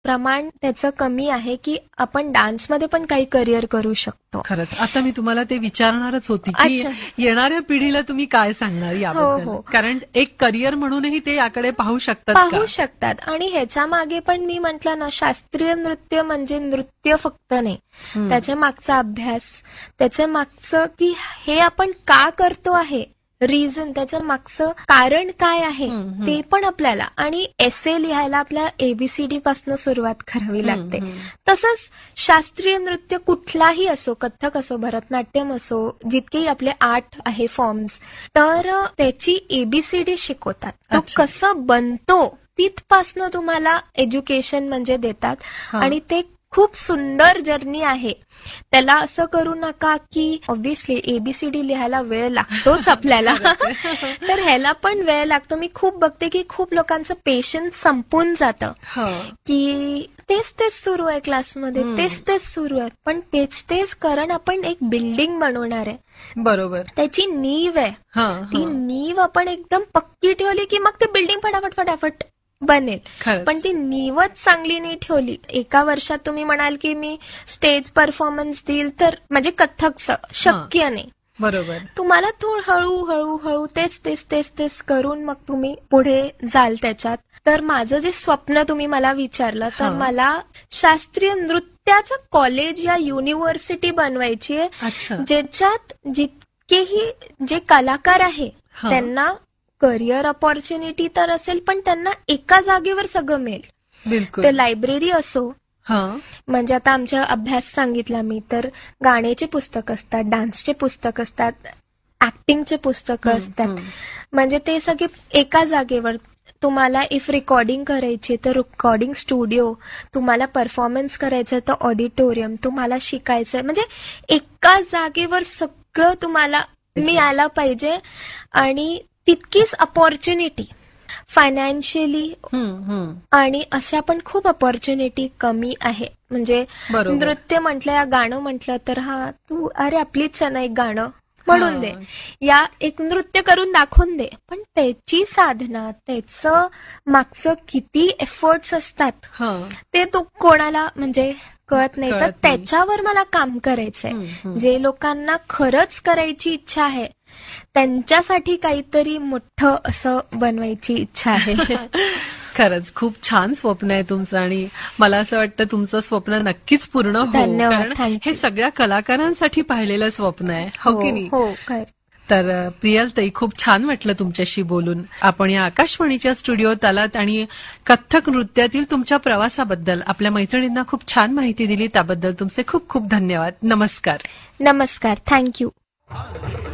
प्रमाण त्याचं कमी आहे की आपण डान्समध्ये पण काही करिअर करू शकतो. खरंच आता मी तुम्हाला ते विचारणारच होती की येणाऱ्या पिढीला तुम्ही काय सांगणार याबद्दल, कारण एक करिअर म्हणूनही ते याकडे पाहू शकतात. आणि ह्याच्या मागे पण मी म्हटलं ना, शास्त्रीय नृत्य म्हणजे नृत्य फक्त नाही, त्याच्या मागचा अभ्यास, त्याच्या मागचं की हे आपण का करतो आहे, रिझन, त्याच्या मागचं कारण काय आहे ते पण आपल्याला, आणि एसे लिहायला आपल्याला एबीसीडी पासून सुरुवात करावी लागते. तसंच शास्त्रीय नृत्य कुठलाही असो, कथ्थक असो, भरतनाट्यम असो, जितकेही आपले आर्ट आहे फॉर्म्स, तर त्याची एबीसीडी शिकवतात. तो कसं बनतो तिथपासनं तुम्हाला एज्युकेशन म्हणजे देतात. आणि ते खूप सुंदर जर्नी आहे. त्याला असं करू नका की ऑब्व्हियसली एबीसीडी लिहायला वेळ लागतोच आपल्याला, तर ह्याला पण वेळ लागतो. मी खूप बघते की खूप लोकांचं पेशन्स संपून जातं की तेच सुरू आहे क्लासमध्ये, तेच सुरू आहे, पण तेच कारण आपण एक बिल्डिंग बनवणार आहे. बरोबर, त्याची नीव आहे. ती नीव आपण एकदम पक्की ठेवली की मग ते बिल्डिंग फटाफट बनेल. पण ती नीवच चांगली नाही ठेवली, एका वर्षात तुम्ही म्हणाल की मी स्टेज परफॉर्मन्स देईल, तर म्हणजे कथ्थकचं शक्य नाही. बरोबर, तुम्हाला हळूहळू तेच करून मग तुम्ही पुढे जाल त्याच्यात. तर माझं जे स्वप्न तुम्ही मला विचारलं, तर मला शास्त्रीय नृत्याचं कॉलेज या युनिव्हर्सिटी बनवायची आहे, ज्याच्यात जितकेही जे कलाकार आहे त्यांना करिअर ऑपॉर्च्युनिटी तर असेल, पण त्यांना एका जागेवर सगळं मिळेल. बिलकुल. ते लायब्ररी असो, म्हणजे आता आमच्या अभ्यास सांगितला मी, तर गाण्याचे पुस्तक असतात, डान्सचे पुस्तक असतात, ऍक्टिंगचे पुस्तकं असतात, म्हणजे ते सगळे एका जागेवर. तुम्हाला इफ रेकॉर्डिंग करायची तर रेकॉर्डिंग स्टुडिओ, तुम्हाला परफॉर्मन्स करायचं तर ऑडिटोरियम, तुम्हाला शिकायचंय, म्हणजे एका जागेवर सगळं तुम्हाला मिळायला पाहिजे. आणि तितकीच अपॉर्च्युनिटी फायनान्शियली, आणि अशा पण खूप अपॉर्च्युनिटी कमी आहे. म्हणजे नृत्य म्हटलं या गाणं म्हटलं तर तू अरे आपलीच आहे ना एक गाणं म्हणून दे, या एक नृत्य करून दाखवून दे, पण त्याची साधना, त्याचं मागचं किती एफर्ट्स असतात ते तो कोणाला म्हणजे कळत नाही. तर त्याच्यावर मला काम करायचंय. जे लोकांना खरंच करायची इच्छा आहे त्यांच्यासाठी काहीतरी मोठं असं बनवायची इच्छा आहे. खरंच खूप छान स्वप्न आहे तुमचं, आणि मला असं वाटतं तुमचं स्वप्न नक्कीच पूर्ण हो, कारण हे सगळ्या कलाकारांसाठी पाहिलेलं स्वप्न आहे, हो की नाही? हो. तर प्रियालताई, खूप छान वाटलं तुमच्याशी बोलून. आपण या आकाशवाणीच्या स्टुडिओत आलात आणि कथ्थक नृत्यातील तुमच्या प्रवासाबद्दल आपल्या मैत्रिणींना खूप छान माहिती दिली, त्याबद्दल तुमचे खूप खूप धन्यवाद. नमस्कार. थँक्यू.